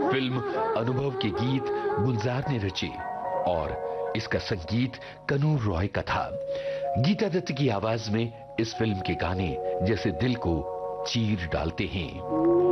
Film अनुभव के गीत गुलजार ने रचे और इसका संगीत कनूर रॉय का था। गीता दत्त की आवाज में इस फिल्म के गाने जैसे दिल को चीर डालते हैं।